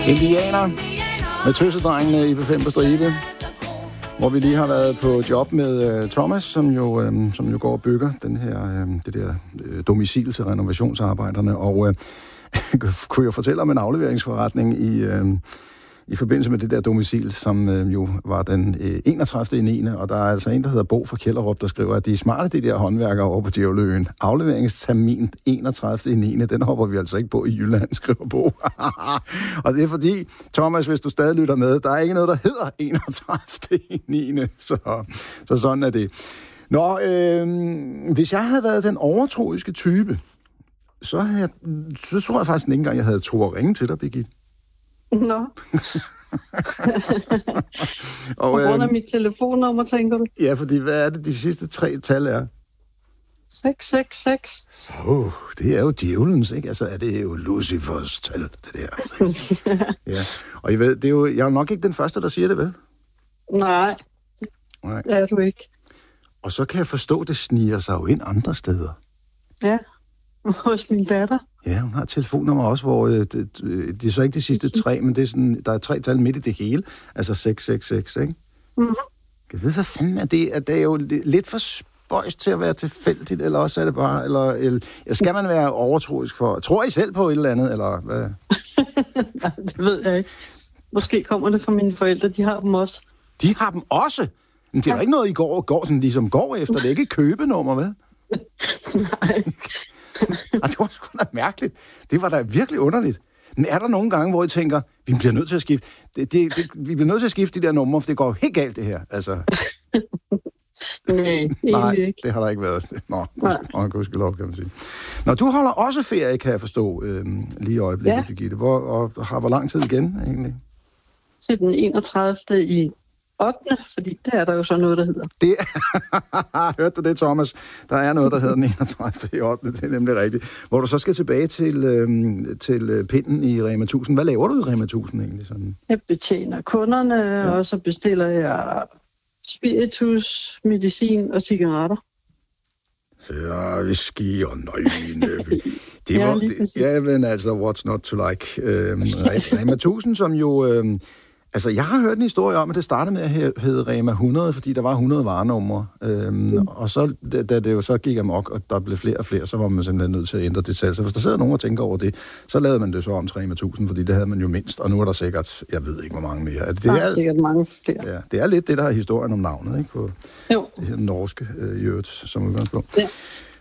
Indianer med tøsedrengene i B5 på stribe, hvor vi lige har været på job med Thomas, som jo går og bygger den her, det der domicil til renovationsarbejderne, og kunne jeg fortælle om en afleveringsforretning i forbindelse med det der domicil, som jo var den 31.9. Og der er altså en, der hedder Bo fra Kjellerup, der skriver, at de er smarte, de der håndværkere over på Djævleøen. Afleveringstermin 31.9. Den hopper vi altså ikke på i Jylland, skriver Bo. Og det er fordi, Thomas, hvis du stadig lytter med, der er ikke noget, der hedder 31.9. Så sådan er det. Nå, hvis jeg havde været den overtroiske type, så tror jeg faktisk ikke engang, jeg havde tro at ringe til dig, Birgitte. Nå. På grund af mit telefonnummer, tænker du? Ja, fordi hvad er det, de sidste 3 tal er? 666. Så, det er jo djævelens, ikke? Altså, det er jo Lucifers tal, det der. Ja. Og I ved, det er jo, jeg er nok ikke den første, der siger det, vel? Nej, det er du ikke. Og så kan jeg forstå, det sniger sig jo ind andre steder. Ja, hos min datter. Ja, hun har et telefonnummer også, hvor det er så ikke de sidste 3, men det er sådan, der er 3 tal midt i det hele. Altså 666, ikke? Mm-hmm. Jeg ved, hvad fanden er det? Det er jo lidt for spøjst til at være tilfældigt, eller også er det bare... Eller skal man være overtroisk for... Tror I selv på et eller andet, eller hvad? Nej, det ved jeg ikke. Måske kommer det fra mine forældre, de har dem også. De har dem også? Men det er jo ikke noget, I går sådan ligesom går efter. Det er ikke et købenummer, vel? Nej. Det var sgu da mærkeligt. Det var da virkelig underligt. Men er der nogle gange, hvor I tænker, vi bliver nødt til at skifte... vi bliver nødt til at skifte de der numre, for det går helt galt, det her. Altså... Nej, ikke. Det har der ikke været. Gudskelov, kan man sige. Nå, du holder også ferie, kan jeg forstå, lige i øjeblikket, Birgitte. Og har hvor lang tid igen, egentlig? Til den 31. i 8. Fordi det er der jo så noget, der hedder. Hørte du det, Thomas? Der er noget, der hedder den 31. i 8. Det er nemlig rigtigt. Hvor du så skal tilbage til pinden i Rema 1000. Hvad laver du i Rema 1000 egentlig? Sådan? Jeg betjener kunderne, og så bestiller jeg spiritus, medicin og cigaretter. Ja, whisky og nøgne. Men altså, what's not to like? Rema 1000, som jo... Altså, jeg har hørt en historie om, at det startede med at hedde Rema 100, fordi der var 100 varenumre. Og så, da det jo så gik amok, og der blev flere og flere, så var man simpelthen nødt til at ændre det tal. Så hvis der sidder nogen og tænker over det, så lavede man det så om til Rema 1000, fordi det havde man jo mindst. Og nu er der sikkert, jeg ved ikke, hvor mange mere. Der er sikkert mange flere. Ja, det er lidt det, der er historien om navnet, ikke? På jo. Det her norske jødt som udgangspunkt. Ja.